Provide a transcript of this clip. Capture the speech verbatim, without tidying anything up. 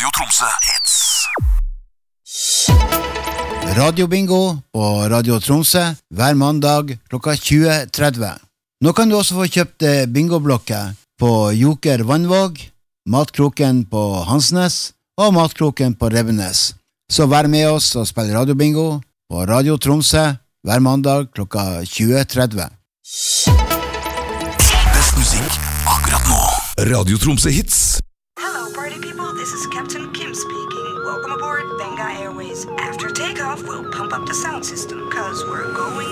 Radio Tromsø Hits. Radio Bingo på Radio Tromsø hver mandag klokka tjue tretti. Nå kan du også få kjøpt bingoblokker på Joker Vannvåg, Matkroken på Hansnes og Matkroken på Rebbenes. Så vær med oss og spill Radio Bingo på Radio Tromsø hver mandag klokka tjue tretti. Best musikk akkurat nå. Radio Tromsø Hits. Hello, party people. This is Captain Kim speaking. Welcome aboard Benga Airways. After takeoff, we'll pump up the sound system, cause we're going